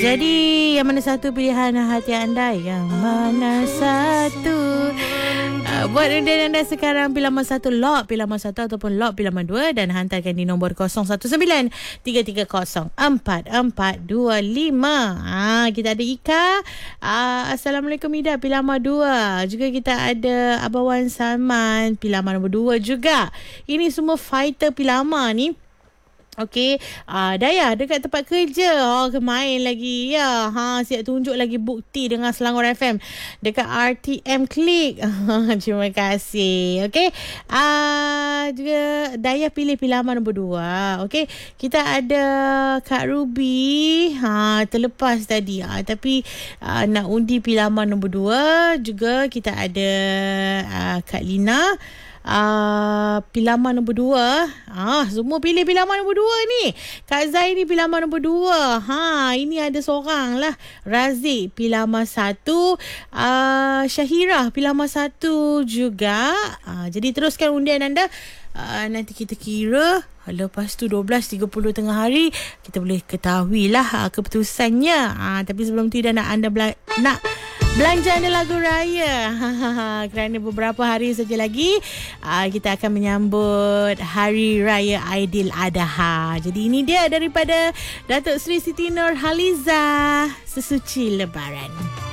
Jadi yang mana satu pilihan hati anda? Yang mana satu? Buat undian anda sekarang, pilih nombor 1 lot, pilih nombor 1 ataupun lot pilih nombor 2 dan hantarkan di nombor 019-330-4425. Kita ada Ika. Assalamualaikum Ida, pilih nombor 2. Juga kita ada Abawan Salman, pilih nombor 2 juga. Ini semua fighter pilih nombor ni. Okey, Dayah dekat tempat kerja. Main lagi. Ya, siap tunjuk lagi bukti dengan Selangor FM dekat RTM Klik. Terima kasih. Okey. Juga Dayah pilih pilihan nombor 2. Okey, kita ada Kak Ruby. Terlepas tadi. Tapi nak undi pilihan nombor 2. Juga kita ada Kak Lina. Pilaman nombor 2. Semua pilih pilaman nombor 2 ni. Kak Zai ni pilaman nombor 2. Ini ada seorang lah, Razik pilaman 1, Syahira pilaman 1 juga. Jadi teruskan undian anda. Nanti kita kira lepas tu 12.30 tengah hari kita boleh ketahui lah keputusannya. Tapi sebelum tu dah nak anda nak belanja anda lagu raya. Kerana beberapa hari saja lagi kita akan menyambut Hari Raya Aidiladha. Jadi ini dia daripada Datuk Seri Siti Nurhaliza, Sesuci Lebaran.